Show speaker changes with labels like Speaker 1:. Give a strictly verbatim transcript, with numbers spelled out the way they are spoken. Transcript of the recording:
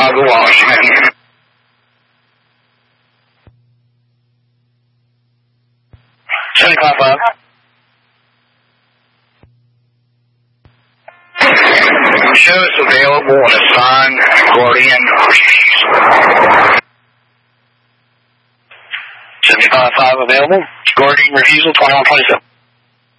Speaker 1: Chicago, Washington. seventy-five five. Shows available on assigned Guardian. seventy-five five available. Guardian refusal twenty-one twenty-seven.